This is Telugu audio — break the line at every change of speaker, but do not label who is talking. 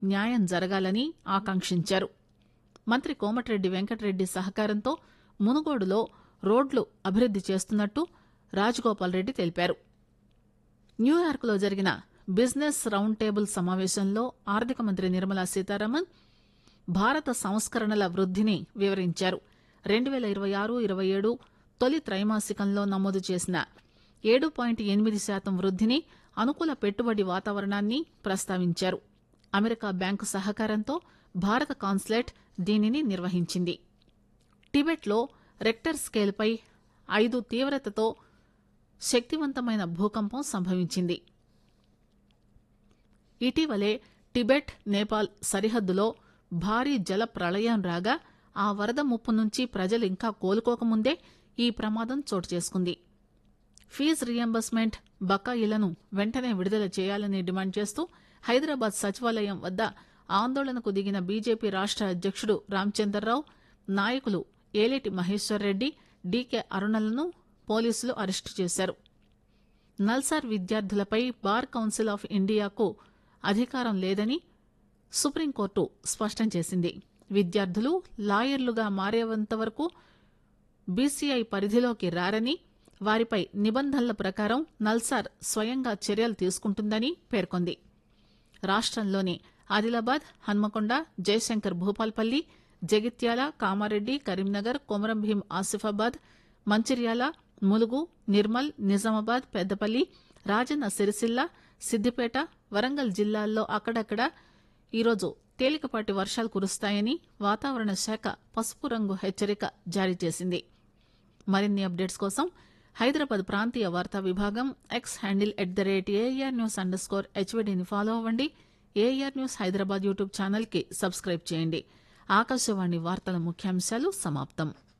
న్యాయం జరగాలని ఆకాంక్షించారు. మంత్రి కోమటిరెడ్డి వెంకటరెడ్డి సహకారంతో మునుగోడులో రోడ్లు అభివృద్ది చేస్తున్నట్టు రాజగోపాల్ రెడ్డి తెలిపారు. న్యూయార్క్ లో జరిగిన బిజినెస్ రౌండ్ టేబుల్ సమావేశంలో ఆర్థిక మంత్రి నిర్మలా సీతారామన్ భారత సంస్కరణల వృద్దిని వివరించారు. 2026-27 తొలి త్రైమాసికంలో నమోదు చేసిన 7.8% వృద్దిని, అనుకూల పెట్టుబడి వాతావరణాన్ని ప్రస్తావించారు. అమెరికా బ్యాంకు సహకారంతో భారత కాన్సులేట్ దీనిని నిర్వహించింది. టిబెట్లో రెక్టర్ స్కేల్పై 5 తీవ్రతతో శక్తివంతమైన భూకంపం సంభవించింది. ఇటీవలే టిబెట్ నేపాల్ సరిహద్దులో భారీ జల ప్రళయం రాగా ఆ వరద ముప్పు నుంచి ప్రజలు ఇంకా కోలుకోకముందే ఈ ప్రమాదం చోటు చేసుకుంది. ఫీజు రియంబర్స్మెంట్ బకాయిలను వెంటనే విడుదల చేయాలని డిమాండ్ చేస్తూ హైదరాబాద్ సచివాలయం వద్ద ఆందోళనకు దిగిన బీజేపీ రాష్ట అధ్యక్షుడు రామచంద్రరావు, నాయకులు ఏలేటి మహేశ్వర్ రెడ్డి, డీకే అరుణలను పోలీసులు అరెస్టు చేశారు. నల్సార్ విద్యార్థులపై బార్ కౌన్సిల్ ఆఫ్ ఇండియాకు అధికారం లేదని సుప్రీంకోర్టు స్పష్టం చేసింది. విద్యార్థులు లాయర్లుగా మారేంత వరకు బీసీఐ పరిధిలోకి రారని, వారిపై నిబంధనల ప్రకారం నల్సార్ స్వయంగా చర్యలు తీసుకుంటుందని పేర్కొంది. రాష్టంలోని ఆదిలాబాద్, హన్మకొండ, జయశంకర్ భూపాల్పల్లి, జగిత్యాల, కామారెడ్డి, కరీంనగర్, కొమరంభీం ఆసిఫాబాద్, మంచిర్యాల, ములుగు, నిర్మల్, నిజామాబాద్, పెద్దపల్లి, రాజన్న సిరిసిల్ల, సిద్దిపేట, వరంగల్ జిల్లాల్లో అక్కడక్కడ ఈరోజు తేలికపాటి వర్షాలు కురుస్తాయని వాతావరణ శాఖ పసుపు రంగు హెచ్చరిక జారీ చేసింది. మరిన్ని అప్డేట్స్ కోసం హైదరాబాద్ ప్రాంతీయ వార్తా విభాగం ఎక్స్ హ్యాండిల్ @ARNews_HVDని ఫాలో అవ్వండి. AR news Hyderabad YouTube channel కి సబ్స్క్రైబ్ చేయండి. ఆకాశవాణి వార్తల ముఖ్యాంశాలు సమాప్తం.